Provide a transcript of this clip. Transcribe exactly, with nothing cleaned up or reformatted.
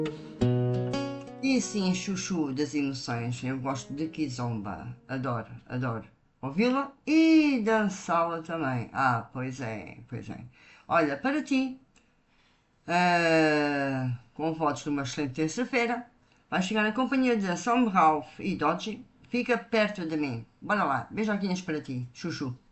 E sim, chuchu das emoções. Eu gosto de Kizomba. Adoro, adoro. Ouvi-la e dançá-la também. Ah, pois é, pois é. Olha, para ti, ah, com votos de uma excelente terça-feira, vais chegar na companhia de Sam Ralph e Dodgy. Fica perto de mim. Bora lá, beijoquinhos para ti, chuchu.